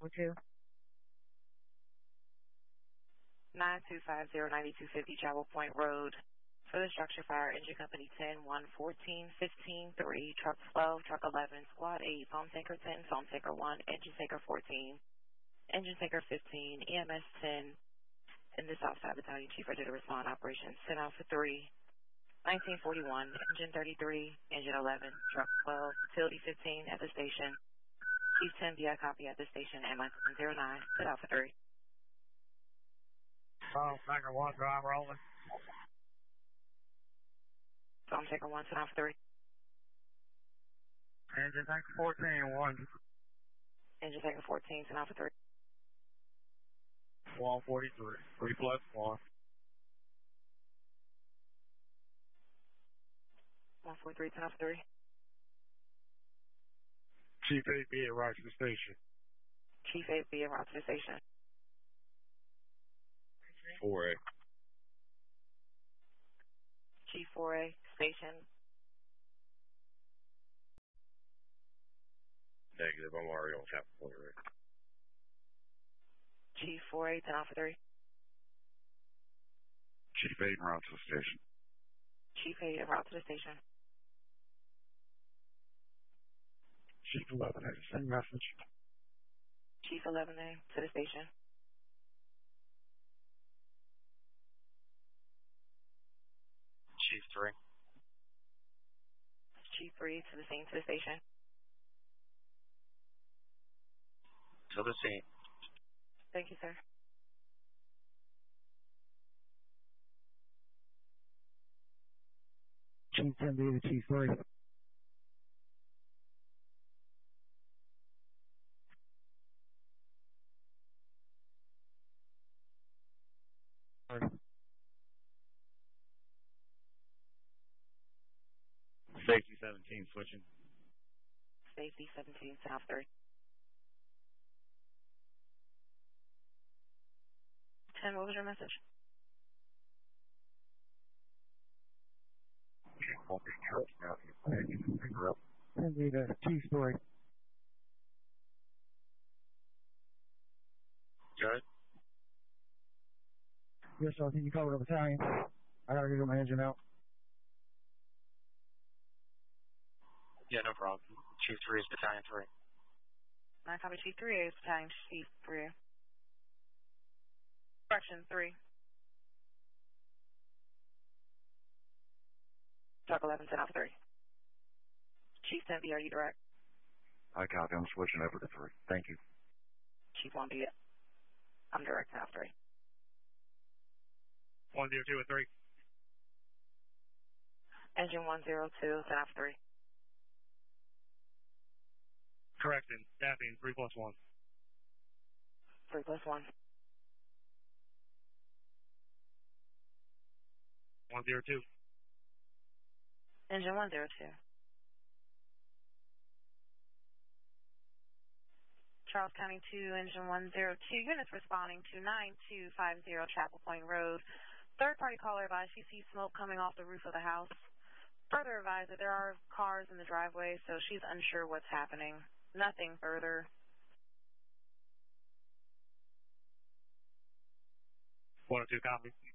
2. 9250-9250 Chapel Point Road. For the structure fire, engine company 10, 1, 14, 15, 3, truck 12, truck 11, squad 8, foam tanker 10, foam tanker 1, engine tanker 14, engine tanker 15, EMS 10, and the Southside Battalion Chief ready to respond operations 10 Alpha 3, 1941, engine 33, engine 11, truck 12, utility 15 at the station, Chief 10 via copy at the station, ambulance 09, 10 Alpha 3. Foam tanker 1, drive rolling. Foam tanker 1, 10 Alpha 3. Engine tanker 14, 1. Engine tanker 14, 10 Alpha 3. 143, 3 plus 1. 143, 10 Alpha 3. Chief 8B at right to the station. Chief 8B route to the station. 4A. Chief 4A, station. Negative, I'm already on Chapel Point Road. Chief 4A, 10 Alpha 3. Chief 8 en route to the station. Chief 8 en route to the station. Chief 11 has the same message. Chief 11A to the station. Chief 3. Chief 3 to the scene to the station. To the scene. Thank you, sir. Chief 10B to Chief 3. Safety 17 switching. Safety 17, 10 Alpha 3. 10, what was your message? Won't be hurt now. You can figure out. 10B to Chief 3. Good. Yes, sir. Can you cover the battalion? I gotta get my engine out. Yeah, no problem. Chief 3 is Battalion 3. I copy Chief 3A is Battalion Chief 3A. Correction 3. Truck 11, 10 Alpha 3. Chief 10B, are you direct? I copy. I'm switching over to 3. Thank you. Chief 1B, I'm direct 10 Alpha 3. 102 and 3. Engine 102, 10 Alpha 3. Correction. Staffing 3 plus 1. 3 plus 1. 102. Engine 102. Charles County 2, Engine 102. Units responding to 9250 Chapel Point Road. Third party caller advised she sees smoke coming off the roof of the house. Further advised that there are cars in the driveway, so she's unsure what's happening. Nothing further. 102 copy.